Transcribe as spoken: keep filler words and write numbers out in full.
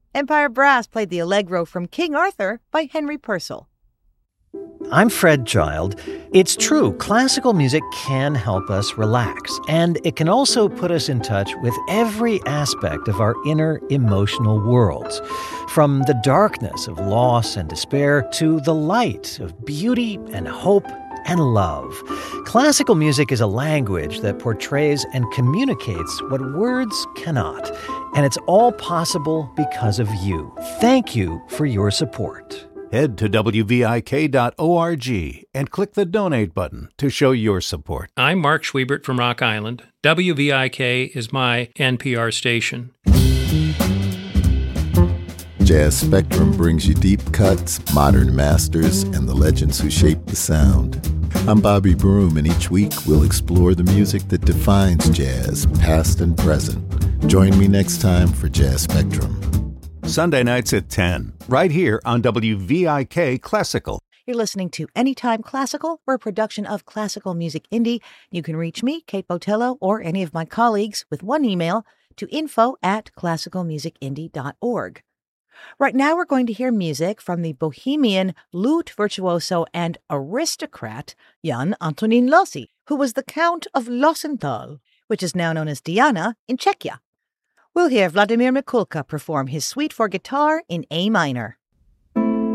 Empire Brass played the Allegro from King Arthur by Henry Purcell. I'm Fred Child. It's true, classical music can help us relax, and it can also put us in touch with every aspect of our inner emotional worlds. From the darkness of loss and despair to the light of beauty and hope and love. Classical music is a language that portrays and communicates what words cannot, and it's all possible because of you. Thank you for your support. Head to W V I K dot org and click the donate button to show your support. I'm Mark Schwiebert from Rock Island. W V I K is my N P R station. Jazz Spectrum brings you deep cuts, modern masters, and the legends who shaped the sound. I'm Bobby Broom, and each week we'll explore the music that defines jazz, past and present. Join me next time for Jazz Spectrum. Sunday nights at ten, right here on W V I K Classical. You're listening to Anytime Classical. We're a production of Classical Music Indie. You can reach me, Kate Botello, or any of my colleagues with one email to info at classical music indie dot org. Right now we're going to hear music from the Bohemian lute virtuoso and aristocrat Jan Antonín Losy, who was the Count of Losenthal, which is now known as Diana in Czechia. We'll hear Vladimir Mikulka perform his suite for guitar in A minor.